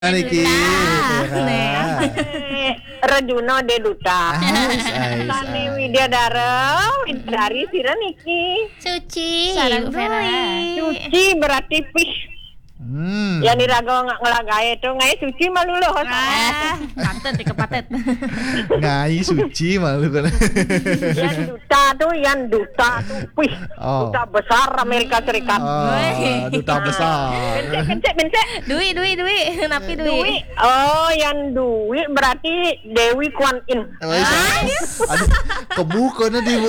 Niki, Duta. Rejuno de Duta. Sani Widyadara dari Sira Niki. Suci. Sarang Bu Vera. Suci berarti pih. Yang dirago ngelagai itu ngai suci malu loh. Patet di kepatet. ngai suci malu kan. Yang duta tuh pih. Oh. Duta besar Amerika Serikat. Duta besar. Bencek. Dwi. Napi Dwi. Oh, yang Dwi berarti Dewi Kwan In. Aduh, kebuka nanti Bu.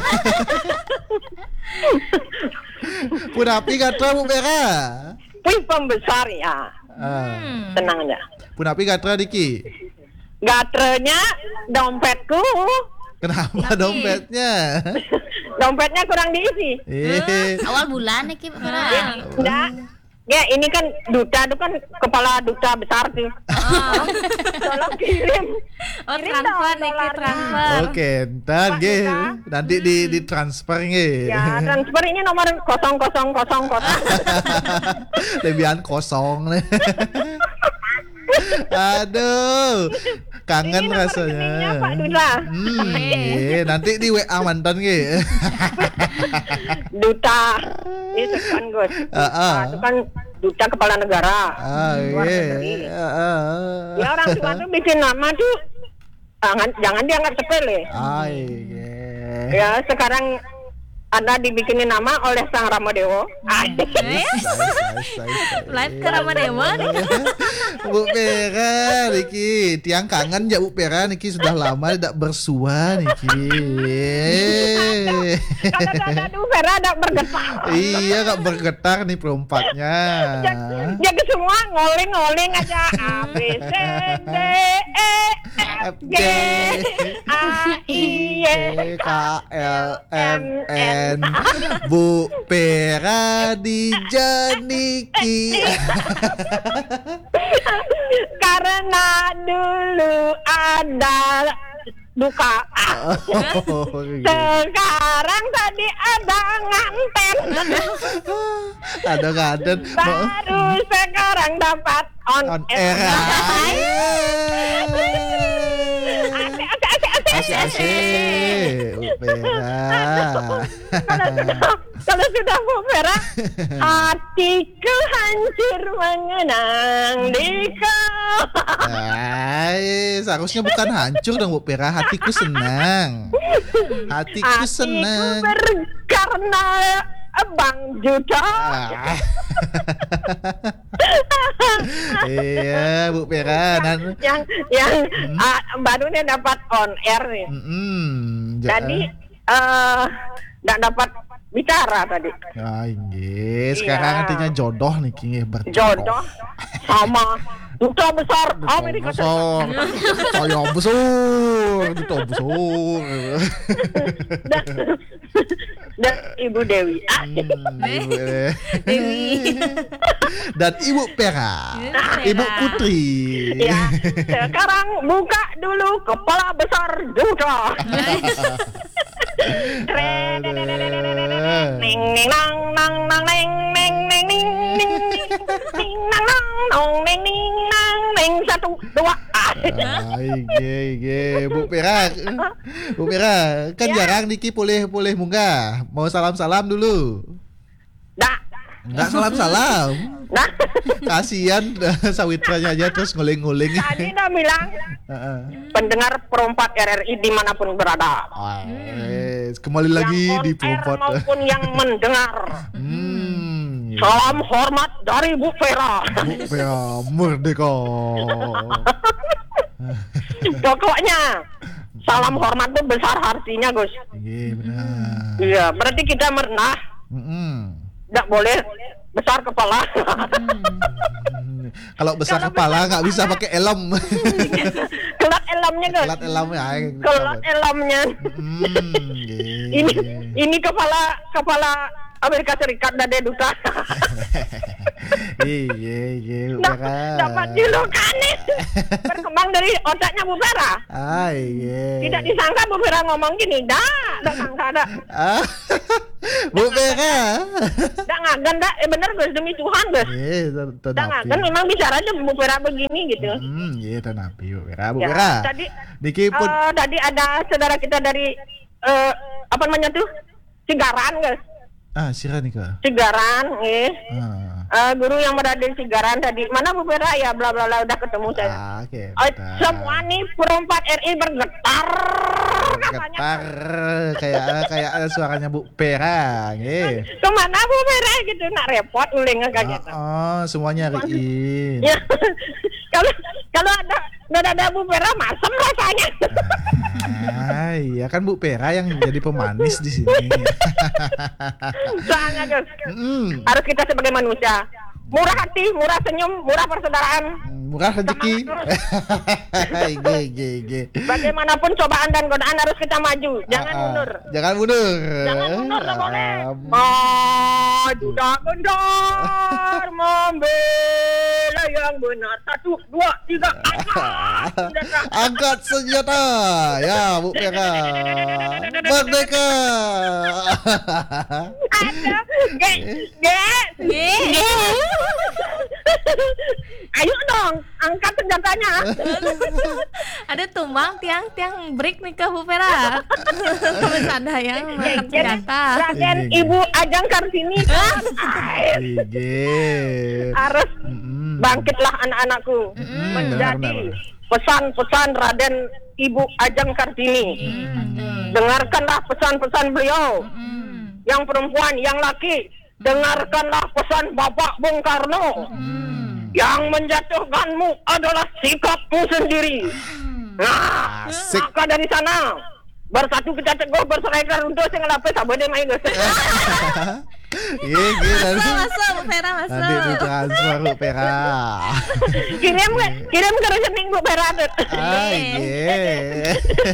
Punapi kata Bu Vera. Wih, pembesar ya. Tenang aja. Punapi kata Diki. Gatrenya dompetku. Kenapa dompetnya? Dompetnya kurang diisi. Awal bulan nih Ki Vera. Enggak. Ya, ini kan duta itu kan kepala duta besar sih. Tolong kirim. Transfer nih Ki, transfer. Oke, ntar ge. Nanti di transfer ge. Ya, transfer ini nomor 0000. Lebihan kosong nih. Aduh, kangen Ini nomor rasanya. rekeningnya Pak Duta. Nanti di WA mantan ge. Duta. Itu kan Gus. Itu kan duta kepala negara. Luar negeri. Ya orang tua tuh bikin nama tuh jangan dianggap sepele. Ya sekarang ada dibikinin nama oleh Sang Ramadewa. Live ke Ramadewa nih. Bu Vera, Niki, tiang kangen ya Bu Vera, Niki sudah lama tidak bersua Niki. Aduh, Vera ada bergetar. Iya, gak bergetar nih perompatnya. Jadi semua ngoling-ngoling aja. A B C D E F G A I Y K L M N. Bu Vera di Janiki. Karena dulu ada duka. Sekarang tadi ada nganten. Ada ngaden. Baru sekarang dapat on air. Asik, Bu Vera. Kalau sudah Bu Vera, hatiku hancur mengenang di kau. Seharusnya bukan hancur dong Bu Vera, hatiku senang. Hatiku senang. Karena Bang Juta. Iya Bu Vera. Yang barunya dapat on air nih. Jadi nggak dapat bicara tadi. Sekarang artinya jodoh nih King Jodoh sama duta besar Amerika Serikat. Saya besar, duta besar. Dan Ibu Dewi. Dan Ibu Vera, Ibu Putri. Ya, sekarang buka dulu kepala besar duta. Neng neng nang nang nang neng neng neng neng neng neng nang nang nong neng neng nang neng 1 2. Bu Vera, kan jarang Niki boleh munggah. Mau salam-salam dulu. Enggak salam-salam. Kasihan Sawitranya aja terus nguling-nguling. Tadi udah bilang pendengar perompak RRI dimanapun berada. Kembali lagi di perompak maupun yang mendengar. Salam hormat dari Bu Vera. Bu Vera merdeka. Pokoknya salam hormat itu besar artinya Gus. Iya benar. Iya, berarti kita merenah. Nggak boleh besar kepala. Kalau besar kepala nggak bisa pakai elem. Kelat elamnya Gus. Kelat elamnya. Ini kepala Amerika Serikat dari duta. Iya, Bu Vera. Dapat julukan nih. Berkembang dari otaknya Bu Vera. Iya. Tidak disangka Bu Vera ngomong gini. Dah sangka ada. Bu Pera. Dak ngagan dak, bener guys demi Tuhan guys. Dak ngagan memang bicaranya Bu Pera begini gitu. Iya tanapi Bu Pera. Bu Ya, Pera. Tadi tadi ada saudara kita dari apa namanya tuh? Cigaran guys. Sira nih Kak. Cigaran, guru yang berada di Cigaran tadi. Mana Bu Pera ya bla bla bla udah ketemu saya. Oke. Semua nih perempat RI bergetar. Getar kayak ada suaranya Bu Pera, nggih. Kemana Bu Pera gitu nak repot ulingnya kaget. Semuanya RI. Ya. Kalau ada Bu Pera masem rasanya. Iya kan Bu Pera yang jadi pemanis di sini. Soalnya guys, harus kita sebagai manusia murah hati, murah senyum, murah persaudaraan, murah rezeki. Ge. Bagaimanapun cobaan dan godaan harus kita maju, jangan mundur. Jangan mundur. Jangan mundur, tak boleh. Maju tak kendor, membela yang benar. 1, 2, 3, angkat senjata, ya Bu Pera. Merdeka. Ada, ge. Ayo dong, angkat senjatanya. Ada tumbang tiang break nih ke Bu Pera. Ada yang angkat senjata. Raden Ibu Ajeng Kartini kan. Harus bangkitlah anak-anakku menjadi pesan-pesan Raden Ibu Ajeng Kartini. Dengarkanlah pesan-pesan beliau. Yang perempuan, yang laki, dengarkanlah pesan Bapak Bung Karno. Yang menjatuhkanmu adalah sikapmu sendiri. Nah, maka dari sana bersatu kita teguh berserikat untuk sing lapis abade main guys. Iya, masuk Bu Pera masuk. Nanti ditransfer Bu Pera. Kirim ke rekening Bu Pera. Iya.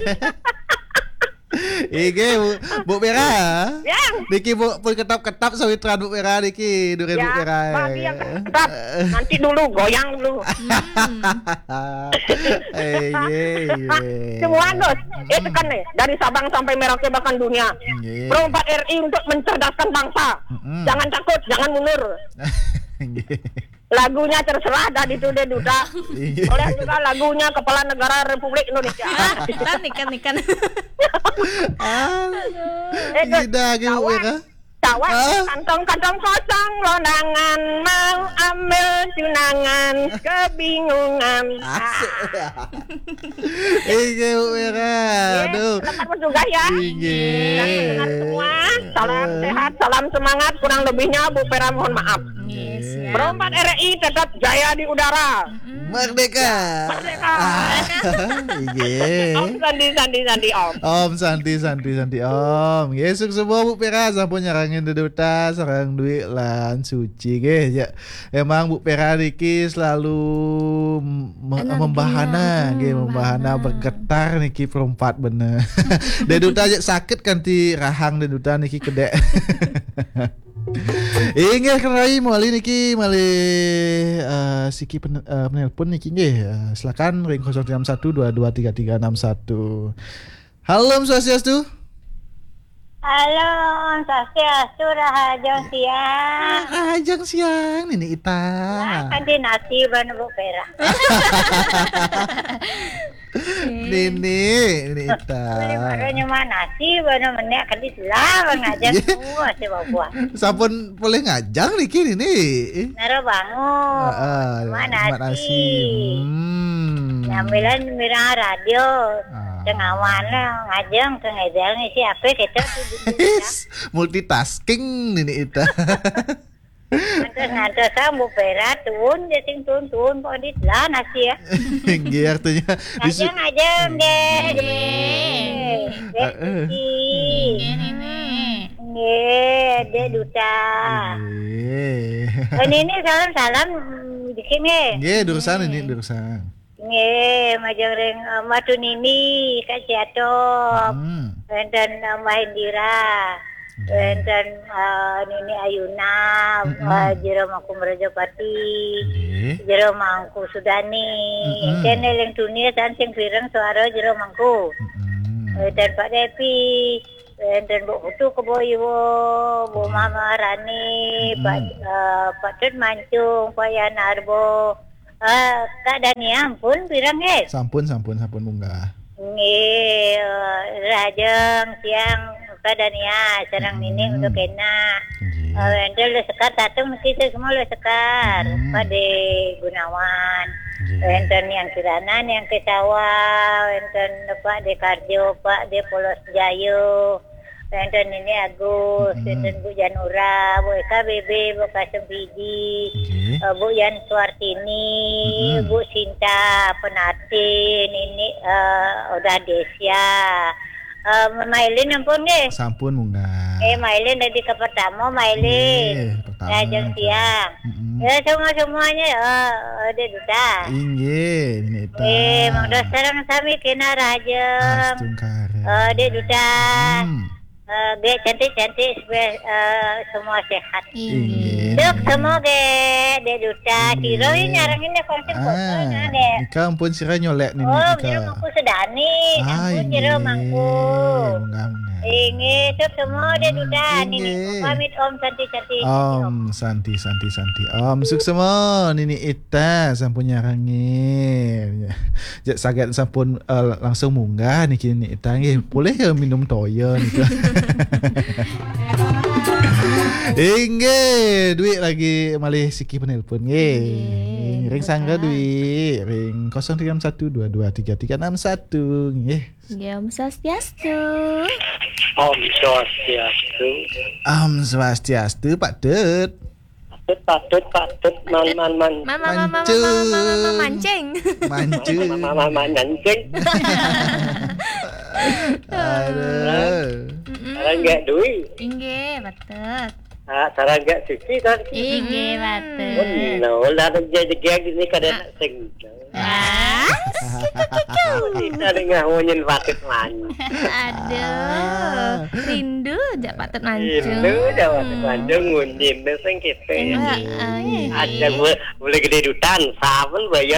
Iki Bu Pera. Ya. Niki pun ketap-ketap sawitran Bu Pera niki duren Bu Pera. Bagi yang ketap. Nanti dulu goyang dulu. Semua Gus. Itu kan nih dari Sabang sampai Merauke bahkan dunia. Perempat RI untuk mencerdaskan bangsa. Jangan takut, jangan mundur. Lagunya terserah dari itu dia duda. Oleh juga lagunya Kepala Negara Republik Indonesia. Nikan. Gida gitu ya. Cawan kantong-kantong kosong londangan mau ambil tunangan kebingungan. Iya Bu Pera. Aduh. Selamat juga ya. Dan mendengar semua. Salam sehat, salam semangat. Kurang lebihnya Bu Pera mohon maaf. Perempat RI tetap jaya di udara. Merdeka. Iya. Om Sandi Om. Om Santi Om. Yesuk semua Bu Pera sampun nyarangin duta sarang duit lan suci ge ya. Emang Bu Pera niki selalu membahana bergetar niki perempat bener. Deduta aja sakit kanti rahang deduta niki kedek. Ingat kerai mali niki siki penelpon niki nggih. Silakan ring 061223361. Halo Om Swastiastu. Halo, Swastiastu Rahajeng siang. Rahajeng siang ini Ita. Kan di nasi banu Bu Pera. Ini Ita. Baru nyuma nasi banu menek kan di selah ngajak semua si bapak. Sampun boleh ngajang niki ini. Naro bangun. Nasi. Nyambilan mirang radio. Cengawan ngajeng ke ngedel ngisi apa kita multitasking ini Ita. Ngantos Bu Pera turun kok di lah nasi ya. Nggih artinya ngajeng deh. Nggih, dia duta. Ini salam di sini. Nggih, durusan. Nggih, majeng ring Matu Nini Kak Ciatom. Dan Mbak Indira. Dan Nini Ayuna, Jero Mangku Merjapati, Jero Mangku Sudani. Dan eling dunia dan sing pireng suara Jero Mangku. Dan Pak Depi, enten bu putu keboyo bu mama Rani Pak Tut Mancung Pak Yanarbo Kak Daniam pun pirang sampun munggah nggih rajeng siang Kak Dania sareng nining untuk kena enten le sekar tatung kita semua le sekar Pade Gunawan enten yang Kiranan yang ke sawah enten Pak De Karjo Pak De Polos Jayo enten ini Agus enten Bu Janura Bu KBB Bu Kasembidi Bu Yan Suartini Bu Sinta Penatin ini udah Desya Mailin ampun deh. Sampun munggah. Mailin dari ke pertama Mailin. Ya jam siang. Ya semuanya ada duta. Inggih, ini itu. Mangga sareng sami kena rajeng. Ada duta. Ge cantik semua sehat. Dok semua de duta. Tiro nyarang ini konsep fotonya deh. Ika ampun sira nyolek nih Ika. Biro mangku sedani. Ampun Tiro mangku. Ini semua de duta. Nini pamit Om Santi. Om Santi. Om suk semua Nini Ita sampun nyarangi. Saged sampun langsung munggah niki Nini Ita nggih. Boleh ya minum toyo niku. Inggih, duit lagi malih siki penelpon nggih. Ring sangga duit, ring 0312233361 nggih. Om Swastiastu. Om Swastiastu, Pak Dut. Patut man Mancing. Aduh. Sarangga duit. Inggih, patut. Sarangga suci kan. Inggih, patut. No, lah jadi gini kada nak sing. Kita dengar ngonyen patut man. Aduh, rindu jak patut mancung. Rindu dah patut mancung ngonyen sing kita. Ada boleh gede dutan, sabun bayar.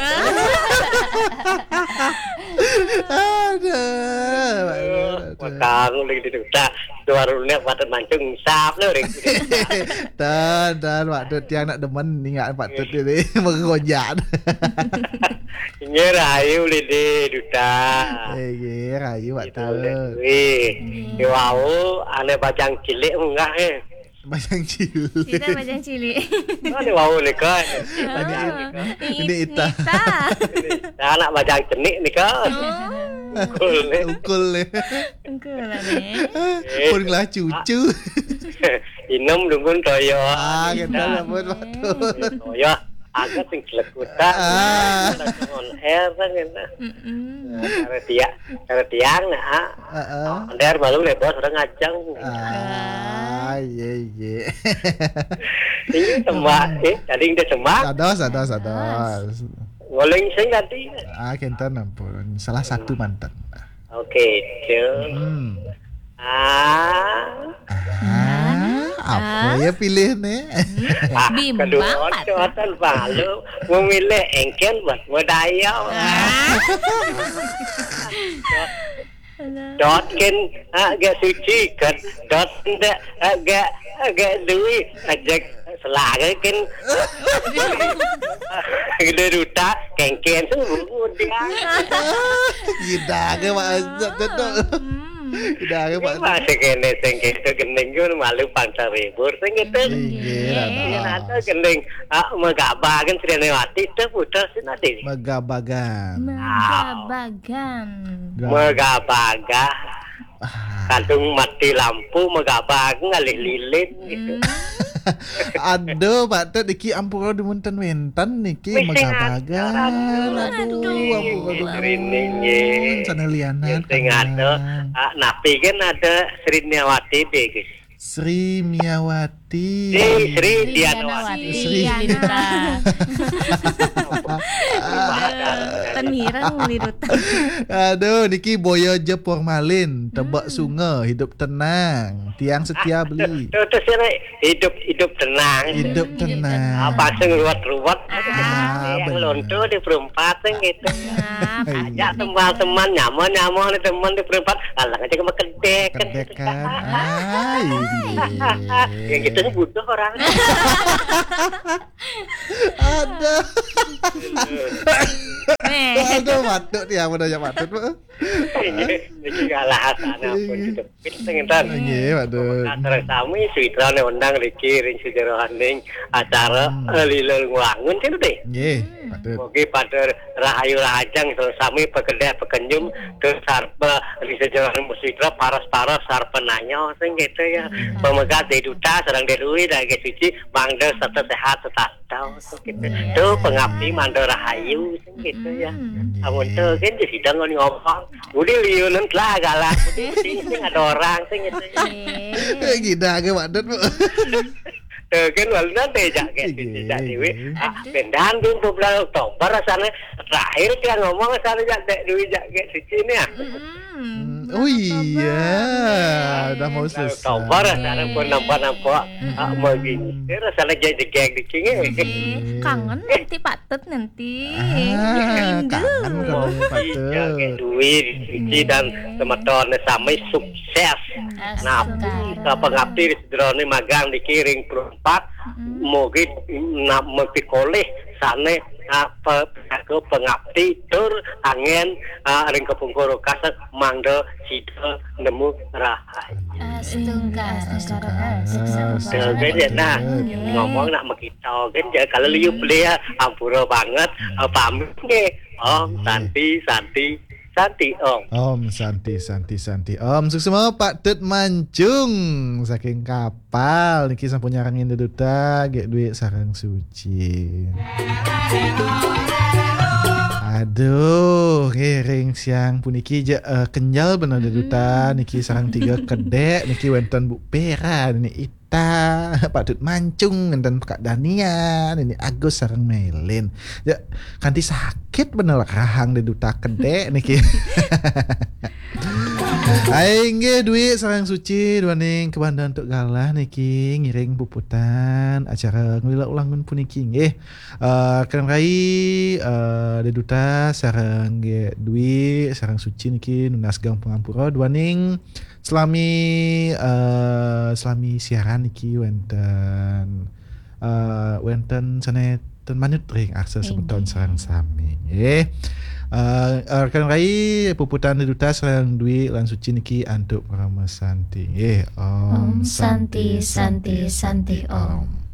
Aduh. Kang boleh gede dutan. Warungnya patut mancung sap le ring. Dan Pak Dut yang nak demen ingat Pak Dut ini menggonjak. Ini rayu lidi duta. Rayu Pak Dut. Wow, ane bajang cilik enggak Bajang cilik. Kita bajang cilik. Ane wow nikah. Ini Ita. Anak bajang cenik nikah. Ukul le. Lah nih. Pun lah cucu. Inom dungun toyo. Kita pun Pak Dut. Toyo. Agak sing celekutan. On air kan kena. Karena tiang nah. Under baru lebos orang ngajang. Iya. Ini tembak, tadi dia tembak. Sados. Ngoleng sing ganti. Kenten ampun. Salah satu mantan. Oke, apa ya pilih nih? Bimbang Kedua balu memilih engken buat modayau. Dot ken agak suci kan dot agak duit ajak selaga kan gede duta kengken semua dia Gida ke Pak Dut. Gida ke Pak Dut. Masih kene sengke kening ku malu 5.000 sing itu. Ada kening megabagan Srianewati teh putus nanti. Megabagan. Kantung mati lampu megabagan ngalih lilin gitu. Aduh Pak Dut iki ampura dimunten wenten niki megabagan. Aduh. Sana lianan. Sing ada napi kan ada Srianewati deh guys. Sri Miawati. Sri Dianawati. Sri. Tan mirang muli duta. Aduh, niki boyo je formalin, tebak sungai, hidup tenang, tiang setia beli. Terus hidup tenang. Hidup tenang. Apa sih ruwet-ruwet? Yang bener. lonto di perempatan gitu. Iya. Ajak teman-teman nyaman di teman di perempat, alang aja ke kedek kan. Kedekan. Yang gitu nih butuh orang. Ada. Nih. Aduh, matut dia, menanya matut. Ini alasan apa gitu. Kita ngentan. Nggih, waduh. Antara sami suitra ne undang dikiring sejarahning acara lilul ngwangun kan teh. Nggih, matut. Mogi pada rahayu rahajang sami pekerja pekenyum terus sarpa di sejarah musitra paras-paras sarpa nanyo sing gitu ya. Pemegat di duta sareng deui da ge suci mangda serta sehat setau gitu. Tuh pengabdi mangda rahayu sing gitu ya. Amun teu kan jadi sidang ngomong. Budi liunan lah galak. Budi sing ada orang sing gitu. Gida ge matut, Bu. Kan walna teh jak ge tidak deui. Pendan dun bulan Oktober rasane terakhir dia ngomong rasane jak deui jak ge suci ni ah. Oh iya, udah mau selesai. Oktober rasane pun nampak mau gini. Rasane jadi geng dicinge. Kangen nanti patut nanti. Kangen kalau patut. Jak duit suci dan teman-teman sampai sukses. Nah, pengabdi di sederhana magang dikiring perempat, mungkin nak mempikoleh sana ke pengabdi tur angin ring kepungkuru kasak mangdo sida nemu rahayu. Jadi nah ngomong nak makita kan kalau liu beli ampura banget pamit nggih. Om Santi Om. Santi. Om sukses Pak Tut Mancung saking kapal niki sampun nyarangin duta gek duit sarang suci. Aduh, ngiring siang puniki je kenyal bener duta niki sarang 3 kedek niki wonten Bu Pera ini Ita Pak Tut Mancung dan Kak Danian ini Agus sarang Melin. Ya kanti sakit bener rahang di duta kedek niki. Aingge duit sarang suci duaning kebandan untuk galah niki ngiring puputan acara ngelila ulangun puniki nggih. Kan rai de duta sarang ge duit sarang suci niki nunas gang pengampura duaning selami siaran niki wenten saneten manut ring akses sebeton sarang sami nggih. Kan rai puputan duta sareng dwi lan suci niki antuk Rama Santi. Om Santi Om.